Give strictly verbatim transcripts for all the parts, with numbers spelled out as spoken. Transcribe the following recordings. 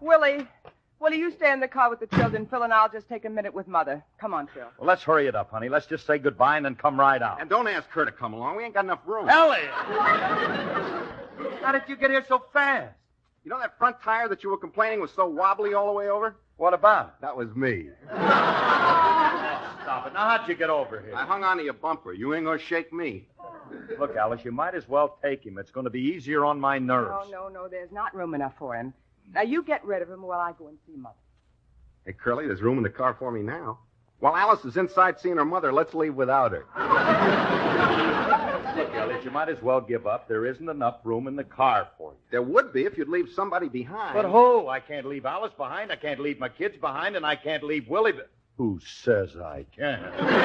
Willie, Willie, you stay in the car with the children. Phil and I'll just take a minute with Mother. Come on, Phil. Well, let's hurry it up, honey. Let's just say goodbye and then come right out. And don't ask her to come along. We ain't got enough room. Elliot! How did you get here so fast? You know that front tire that you were complaining was so wobbly all the way over? What about it? That was me. Stop it. Now, how'd you get over here? I hung onto your bumper. You ain't gonna shake me. Look, Alice, you might as well take him. It's going to be easier on my nerves. No, no, no. There's not room enough for him. Now, you get rid of him while I go and see Mother. Hey, Curly, there's room in the car for me now. While Alice is inside seeing her mother, let's leave without her. Look, Elliot, you might as well give up. There isn't enough room in the car for you. There would be if you'd leave somebody behind. But who? I can't leave Alice behind. I can't leave my kids behind, and I can't leave Willie. Be- who says I can?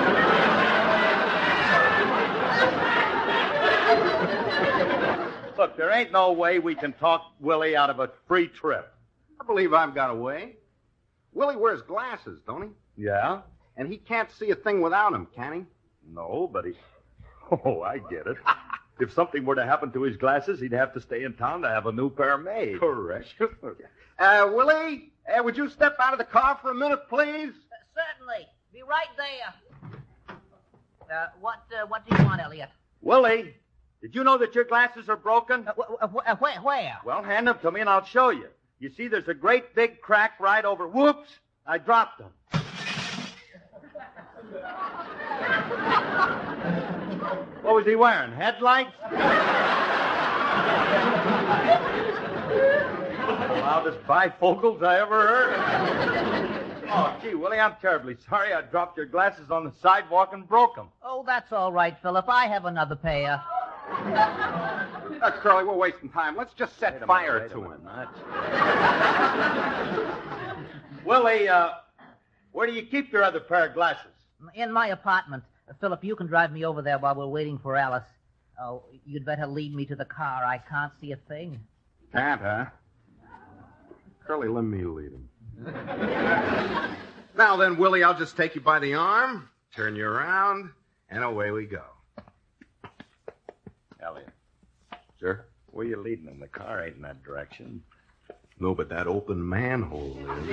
Look, there ain't no way we can talk Willie out of a free trip. I believe I've got a way. Willie wears glasses, don't he? Yeah? And he can't see a thing without them, can he? No, but he... Oh, I get it. If something were to happen to his glasses, he'd have to stay in town to have a new pair made. Correct. uh, Willie, uh, would you step out of the car for a minute, please? Uh, certainly. Be right there. Uh, what, uh, what do you want, Elliot? Willie, did you know that your glasses are broken? Uh, wh- wh- wh- where? Well, hand them to me and I'll show you. You see, there's a great big crack right over... Whoops! I dropped them. What was he wearing? Headlights? The loudest bifocals I ever heard. Oh, gee, Willie, I'm terribly sorry. I dropped your glasses on the sidewalk and broke them. Oh, that's all right, Philip. I have another pair. Uh, Curly, we're wasting time. Let's just set Wait a fire minute, to wait a him. minute. Willie, uh, where do you keep your other pair of glasses? In my apartment. Uh, Philip, you can drive me over there while we're waiting for Alice. Oh, you'd better lead me to the car. I can't see a thing. Can't, huh? Curly, let me lead him. Now then, Willie, I'll just take you by the arm, turn you around, and away we go. Elliot. Sir? Where you leading them? The car ain't in that direction. No, but that open manhole is.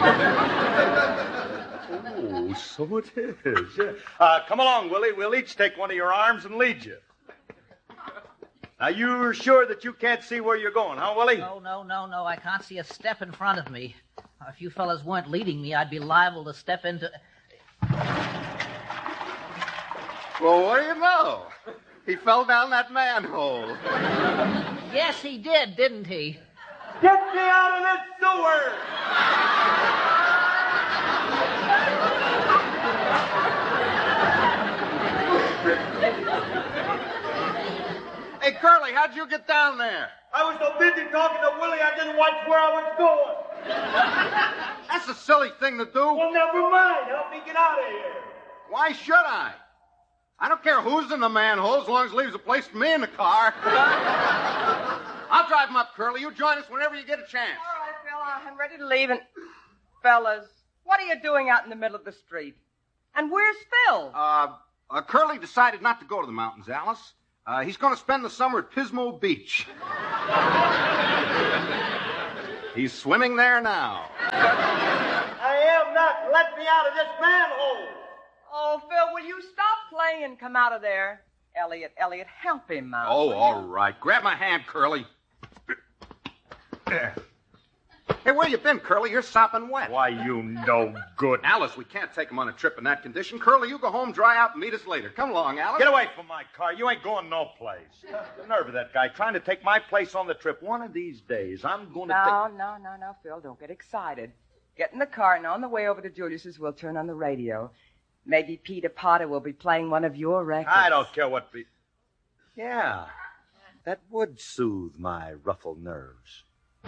Oh, so it is. Yeah. Uh, come along, Willie. We'll each take one of your arms and lead you. Now, you're sure that you can't see where you're going, huh, Willie? No, no, no, no. I can't see a step in front of me. If you fellas weren't leading me, I'd be liable to step into... Well, what do you know? He fell down that manhole. Yes, he did, didn't he? Get me out of this sewer! Hey, Curly, how'd you get down there? I was so busy talking to Willie, I didn't watch where I was going. That's a silly thing to do. Well, never mind. Help me get out of here. Why should I? I don't care who's in the manhole as long as it leaves a place for me in the car. I'll drive him up, Curly. You join us whenever you get a chance. All right, Phil, I'm ready to leave. And, fellas, what are you doing out in the middle of the street? And where's Phil? Uh, uh Curly decided not to go to the mountains, Alice. Uh, he's going to spend the summer at Pismo Beach. He's swimming there now. I am not. Let me out of this manhole. Oh, Phil, will you stop playing and come out of there? Elliot, Elliot, help him out. Oh, all right. Grab my hand, Curly. Hey, where you been, Curly? You're sopping wet. Why, you no good. Alice, we can't take him on a trip in that condition. Curly, you go home, dry out, and meet us later. Come along, Alice. Get away from my car. You ain't going no place. The nerve of that guy trying to take my place on the trip. One of these days, I'm going to No, take... no, no, no, Phil, don't get excited. Get in the car, and on the way over to Julius's, we'll turn on the radio. Maybe Peter Potter will be playing one of your records. I don't care what... Be... Yeah, that would soothe my ruffled nerves.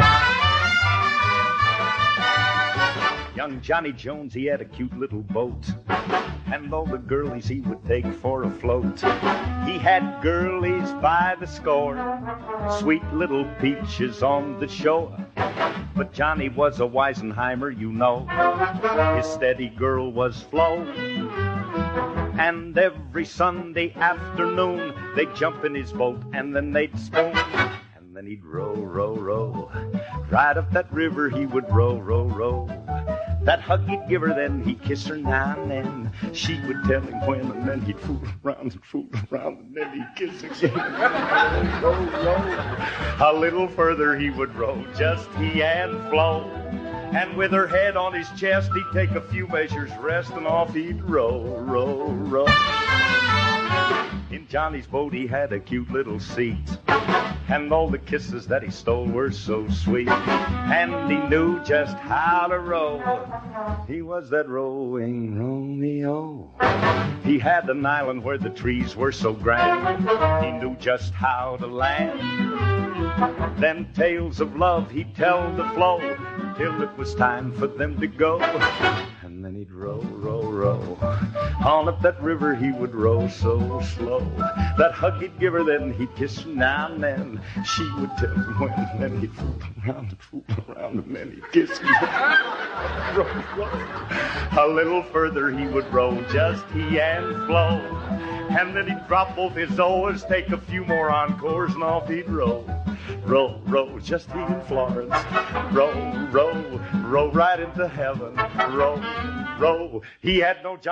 Young Johnny Jones, he had a cute little boat, and all the girlies he would take for a float. He had girlies by the score, sweet little peaches on the shore. But Johnny was a Weisenheimer, you know. His steady girl was Flo. And every Sunday afternoon, they'd jump in his boat, and then they'd spoon. And then he'd row, row, row, Right up that river he would row, row, row. That hug he'd give her, then he'd kiss her now and then. She would tell him when, and then he'd fool around and fool around, and then he'd kiss again. Row, row. A little further he would row, just he and Flo. And with her head on his chest, he'd take a few measures rest, and off he'd row, row, row. In Johnny's boat he had a cute little seat, and all the kisses that he stole were so sweet. And he knew just how to row. He was that rowing Romeo. He had an island where the trees were so grand. He knew just how to land. Then tales of love he'd tell to Flo, till it was time for them to go. And then he'd row, row, row. On up that river he would row so slow. That hug he'd give her, then he'd kiss her now and then. She would tell him when, and then he'd fool around and fool around, and then he'd kiss her. Row, row. A little further he would row, just he and Flo. And then he'd drop both his oars, take a few more encores, and off he'd row. Row, row, just he and Florence. Row, row, row right into heaven. Row, row. He had no job.